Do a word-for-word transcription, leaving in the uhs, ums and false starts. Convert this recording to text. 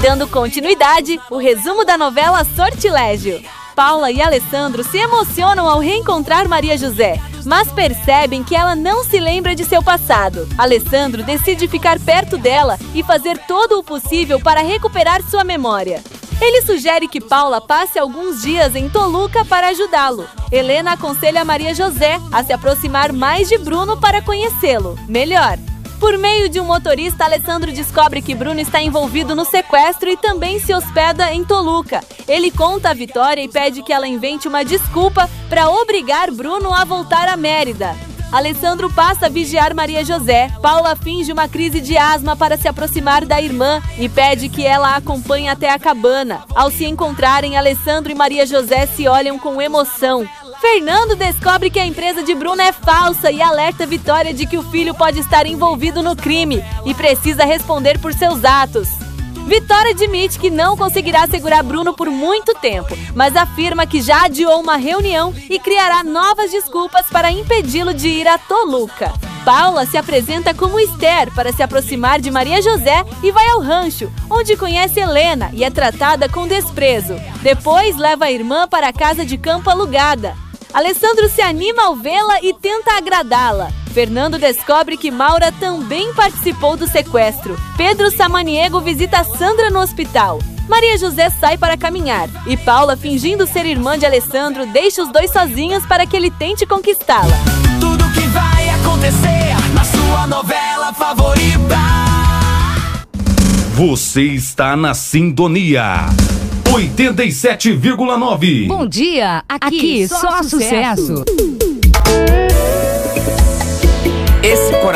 Dando continuidade, o resumo da novela Sortilégio. Paula e Alessandro se emocionam ao reencontrar Maria José, mas percebem que ela não se lembra de seu passado. Alessandro decide ficar perto dela e fazer todo o possível para recuperar sua memória. Ele sugere que Paula passe alguns dias em Toluca para ajudá-lo. Helena aconselha Maria José a se aproximar mais de Bruno para conhecê-lo melhor. Por meio de um motorista, Alessandro descobre que Bruno está envolvido no sequestro e também se hospeda em Toluca. Ele conta a Vitória e pede que ela invente uma desculpa para obrigar Bruno a voltar a Mérida. Alessandro passa a vigiar Maria José. Paula finge uma crise de asma para se aproximar da irmã e pede que ela a acompanhe até a cabana. Ao se encontrarem, Alessandro e Maria José se olham com emoção. Fernando descobre que a empresa de Bruno é falsa e alerta Vitória de que o filho pode estar envolvido no crime e precisa responder por seus atos. Vitória admite que não conseguirá segurar Bruno por muito tempo, mas afirma que já adiou uma reunião e criará novas desculpas para impedi-lo de ir a Toluca. Paula se apresenta como Esther para se aproximar de Maria José e vai ao rancho, onde conhece Helena e é tratada com desprezo. Depois leva a irmã para a casa de campo alugada. Alessandro se anima ao vê-la e tenta agradá-la. Fernando descobre que Maura também participou do sequestro. Pedro Samaniego visita Sandra no hospital. Maria José sai para caminhar e Paula, fingindo ser irmã de Alessandro, deixa os dois sozinhos para que ele tente conquistá-la. Tudo que vai acontecer na sua novela favorita. Você está na Sintonia oitenta e sete vírgula nove. Bom dia, aqui, aqui só, só sucesso. sucesso. Esse